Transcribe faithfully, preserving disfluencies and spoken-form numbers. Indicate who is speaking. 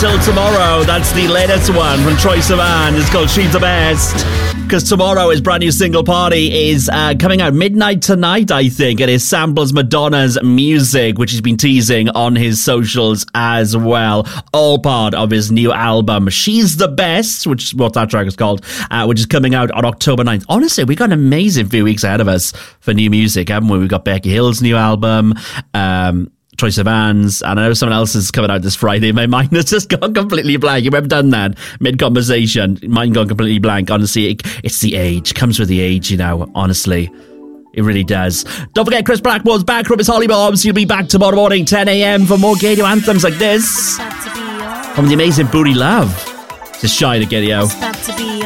Speaker 1: Till Tomorrow. That's the latest one from Troye Sivan. It's called She's the Best. Because tomorrow his brand new single Party is uh, coming out midnight tonight, I think. It is samples Madonna's music, which he's been teasing on his socials as well. All part of his new album, She's the Best, which is what that track is called, uh, which is coming out on October ninth. Honestly, we got an amazing few weeks ahead of us for new music, haven't we? We've got Becky Hill's new album, um... Troye Sivan's, and I know someone else is coming out this Friday. My mind has just gone completely blank. You've ever done that mid-conversation? Mind gone completely blank. Honestly, it, it's the age. It comes with the age, you know, honestly. It really does. Don't forget, Chris Blackwell's back from his Holly Bobs. He'll be back tomorrow morning, ten a.m. for more Gadio anthems like this. From the amazing Booty Love. Just shy to Gadio.